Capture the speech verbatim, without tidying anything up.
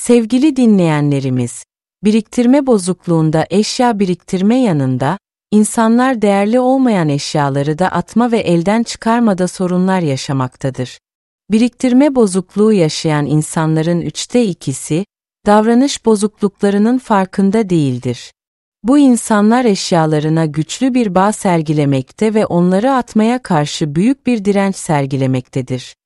Sevgili dinleyenlerimiz, biriktirme bozukluğunda eşya biriktirme yanında, insanlar değerli olmayan eşyaları da atma ve elden çıkarmada sorunlar yaşamaktadır. Biriktirme bozukluğu yaşayan insanların üçte ikisi, davranış bozukluklarının farkında değildir. Bu insanlar eşyalarına güçlü bir bağ sergilemekte ve onları atmaya karşı büyük bir direnç sergilemektedir.